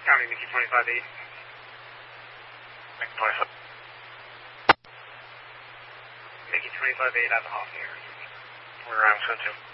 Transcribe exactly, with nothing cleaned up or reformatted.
County, Mickey twenty-five eight. Mickey twenty-five. Mickey twenty-five eight, I have a hop here. We're around two two.